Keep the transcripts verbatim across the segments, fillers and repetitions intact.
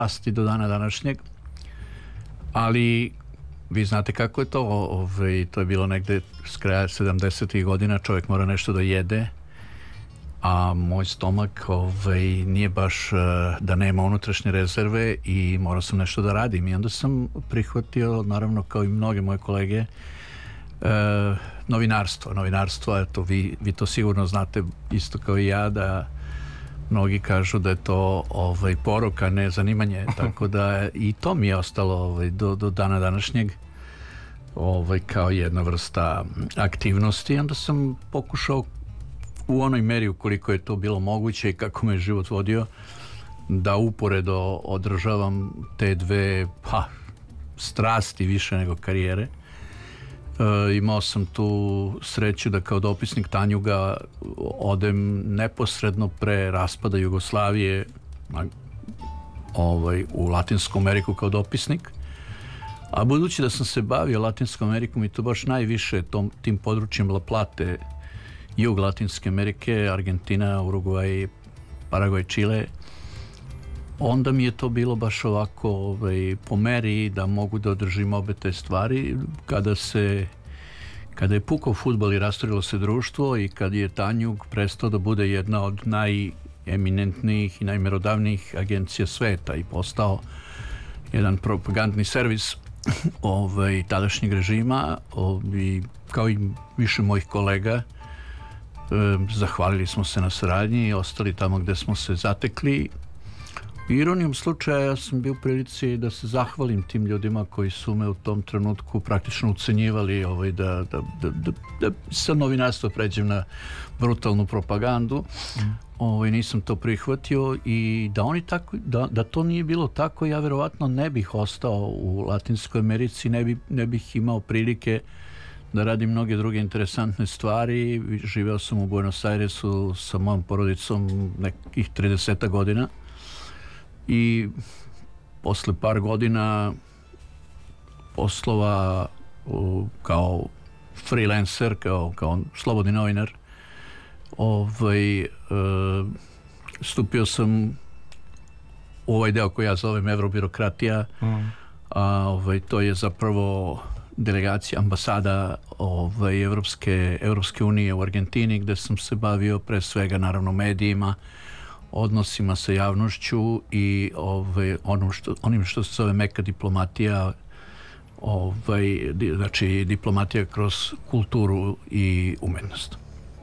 asti do dana današnjeg, ali vi znate kako je to, ovaj, to je bilo negde s kraja sedamdesetih godina, čovjek mora nešto da jede, a moj stomak ovaj, nije baš da nema unutrašnje rezerve i morao sam nešto da radim i onda sam prihvatio, naravno kao i mnoge moje kolege, e, novinarstvo. Novinarstvo, eto, vi, vi to sigurno znate isto kao i ja, da mnogi kažu da je to ovaj, poroka, ne zanimanje, tako da i to mi je ostalo ovaj, do, do dana današnjeg ovaj, kao jedna vrsta aktivnosti. Onda sam pokušao u onoj meri ukoliko je to bilo moguće i kako me je život vodio da uporedo održavam te dve pa, strasti više nego karijere. E, imao sam tu sreću da kao dopisnik Tanjuga odem neposredno pre raspada Jugoslavije ovaj, u Latinsku Ameriku kao dopisnik, a budući da sam se bavio Latinskom Amerikom i to baš najviše tom, tim područjem La Plate, jug Latinske Amerike, Argentina, Urugvaj, Paragvaj, Čile, onda mi je to bilo baš ovako ovaj, po meri da mogu da održim obe te stvari. Kada se kada je pukao fudbal i rasturilo se društvo i kad je Tanjug prestao da bude jedna od najeminentnijih i najmerodavnijih agencija sveta i postao jedan propagandni servis ovaj, tadašnjeg režima, ovaj, kao i više mojih kolega, zahvalili smo se na saradnji i ostali tamo gde smo se zatekli. Ironijom slučaja ja sam bio u prilici da se zahvalim tim ljudima koji su me u tom trenutku praktično ucenjivali ovaj, da, da, da, da, da sa novinarstva pređem na brutalnu propagandu. Mm. Ovaj, nisam to prihvatio i da, oni tako, da, da to nije bilo tako, ja verovatno ne bih ostao u Latinskoj Americi, ne, bi, ne bih imao prilike da radim mnoge druge interesantne stvari. Živeo sam u Buenos Airesu sa mojom porodicom nekih trideset godina i posle par godina poslova u, kao freelancer, kao, kao slobodni novinar, ovaj, e, stupio sam u ovaj deo koji ja zovem Evrobirokratija, mm. a ovaj, to je zapravo delegacija, ambasada ovaj, Evropske, Evropske unije u Argentini, gde sam se bavio pre svega naravno medijima, odnosima sa javnošću i ovaj, onom što, onim što se zove meka diplomatija, ovaj, di, znači diplomatija kroz kulturu i umetnost.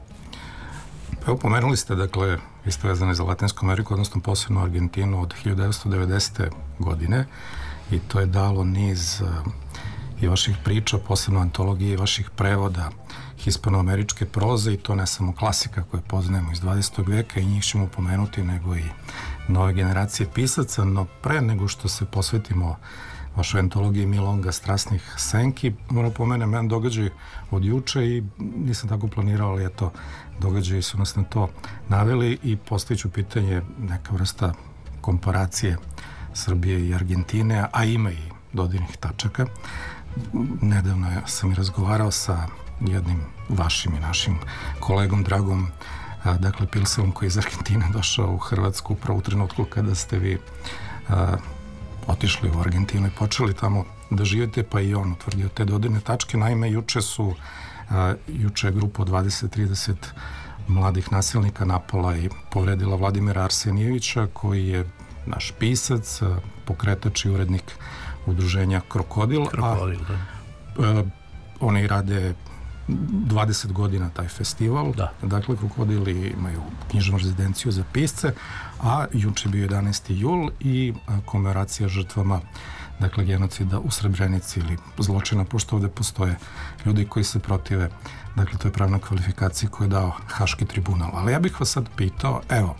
Pa pomenuli ste, dakle, vi ste vezani za Latinsku Ameriku, odnosno posebno Argentinu od hiljadu devetsto devedesete. godine i to je dalo niz uh, i vaših priča, posebno antologije i vaših prevoda hispanoameričke proze i to ne samo klasika koje poznajemo iz dvadesetog veka i njih ćemo pomenuti, nego i nove generacije pisaca, no pre nego što se posvetimo vašoj antologiji Milonga strasnih senki, moram pomenem jedan događaj od juče i nisam tako planirao, ali eto, događaji su nas na to naveli i postavit ću pitanje, neka vrsta komparacije Srbije i Argentine, a ima i dodirnih tačaka. Nedavno sam i razgovarao sa jednim vašim i našim kolegom, dragom, a, dakle Pilselom, koji je iz Argentine došao u Hrvatsku upravo u trenutku kada ste vi a, otišli u Argentinu i počeli tamo da živete, pa i on utvrdio te dodirne tačke. Naime, juče su a, juče je grupa od dvadeset trideset mladih nasilnika napala i povredila Vladimira Arsenijevića, koji je naš pisac, a, pokretač i urednik udruženja Krokodil. Krokodil, a, a, oni rade dvadeset godina taj festival. Da. Dakle, Krokodili imaju knjižnu rezidenciju za pisce, a juče je bio jedanaesti jul i komemoracija žrtvama, dakle, genocida u Srebrenici ili zločina, pošto ovde postoje ljudi koji se protive. Dakle, to je pravna kvalifikacija koju je dao Haški tribunal. Ali ja bih vas sad pitao, evo,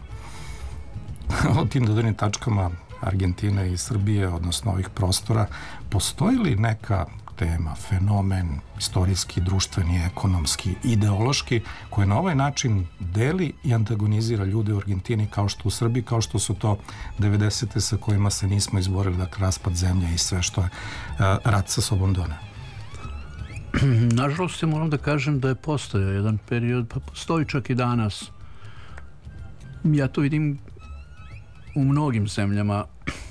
o tim dodirnim tačkama Argentine i Srbije, odnosno ovih prostora, postoji li neka tema, fenomen, istorijski, društveni, ekonomski, ideološki, koji na ovaj način deli i antagonizira ljude u Argentini kao što u Srbiji, kao što su to devedesete sa kojima se nismo izborili, dakle, raspad zemlje i sve što je uh, rat sa sobom doneo? Nažalost, moram da kažem da je postojao jedan period, pa postoji čak i danas. Ja to vidim u mnogim zemljama